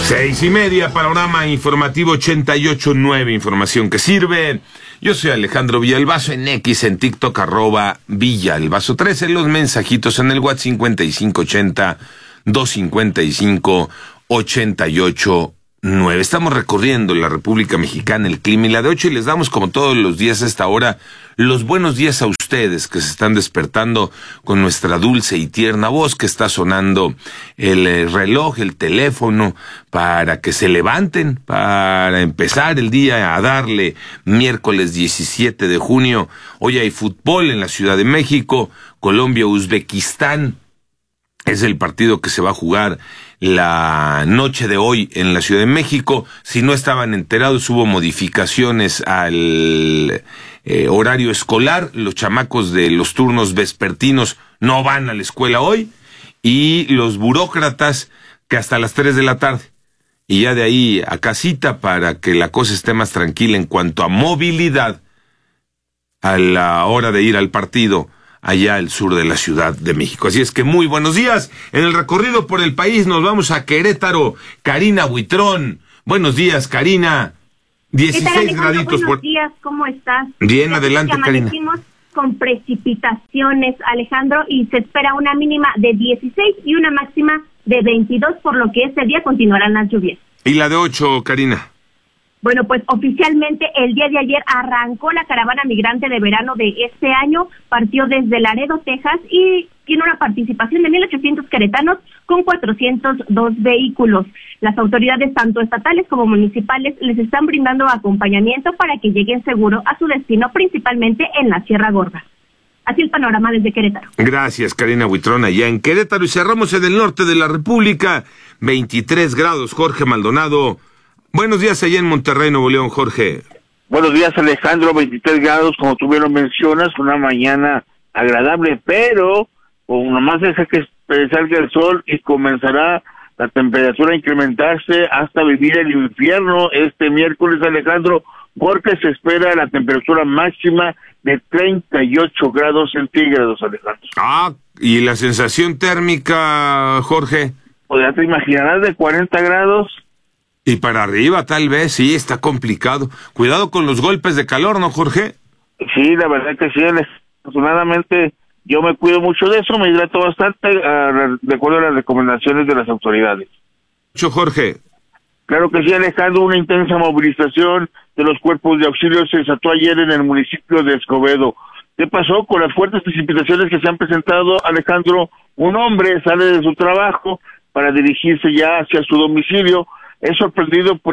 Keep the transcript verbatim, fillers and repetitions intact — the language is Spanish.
Seis y media, panorama informativo ochenta y ocho punto nueve, información que sirve. Yo soy Alejandro Villalbazo, en X, en TikTok, arroba Villalbazo trece, los mensajitos en el WhatsApp cincuenta y cinco ochenta, doscientos cincuenta y cinco, ochenta y ocho nueve. Estamos recorriendo la República Mexicana, el clima y la de ocho, y les damos, como todos los días a esta hora, los buenos días a ustedes que se están despertando con nuestra dulce y tierna voz, que está sonando el reloj, el teléfono, para que se levanten, para empezar el día a darle. Miércoles diecisiete de junio, hoy hay fútbol en la Ciudad de México, Colombia-Uzbekistán. Es el partido que se va a jugar la noche de hoy en la Ciudad de México. Si no estaban enterados, hubo modificaciones al eh, horario escolar. Los chamacos de los turnos vespertinos no van a la escuela hoy. Y los burócratas que hasta las tres de la tarde. Y ya de ahí a casita para que la cosa esté más tranquila en cuanto a movilidad a la hora de ir al partido allá al sur de la Ciudad de México. Así es que muy buenos días. En el recorrido por el país nos vamos a Querétaro. Karina Buitrón. Buenos días, Karina. dieciséis graditos. Buenos por... días, ¿cómo estás? Bien, adelante, Karina. Con precipitaciones, Alejandro, y se espera una mínima de dieciséis y una máxima de veintidós, por lo que este día continuarán las lluvias. ¿Y la de ocho, Karina? Bueno, pues oficialmente el día de ayer arrancó la caravana migrante de verano de este año, partió desde Laredo, Texas, y tiene una participación de mil ochocientos queretanos con cuatrocientos dos vehículos. Las autoridades, tanto estatales como municipales, les están brindando acompañamiento para que lleguen seguro a su destino, principalmente en la Sierra Gorda. Así el panorama desde Querétaro. Gracias, Karina Buitrón, allá en Querétaro. Y cerramos en el norte de la República, veintitrés grados, Jorge Maldonado. Buenos días allá en Monterrey, Nuevo León, Jorge. Buenos días, Alejandro, veintitrés grados, como tú bien lo mencionas, una mañana agradable, pero como nomás deja que salga el sol y comenzará la temperatura a incrementarse hasta vivir el infierno este miércoles, Alejandro, porque se espera la temperatura máxima de treinta y ocho grados centígrados, Alejandro. Ah, ¿y la sensación térmica, Jorge? Pues ya te imaginarás, de cuarenta grados. Y para arriba, tal vez, sí, está complicado. Cuidado con los golpes de calor, ¿no, Jorge? Sí, la verdad que sí, afortunadamente yo me cuido mucho de eso, me hidrato bastante, uh, de acuerdo a las recomendaciones de las autoridades. Mucho, Jorge. Claro que sí, Alejandro, una intensa movilización de los cuerpos de auxilio se desató ayer en el municipio de Escobedo. ¿Qué pasó? Con las fuertes precipitaciones que se han presentado, Alejandro, un hombre sale de su trabajo para dirigirse ya hacia su domicilio. Es sorprendido por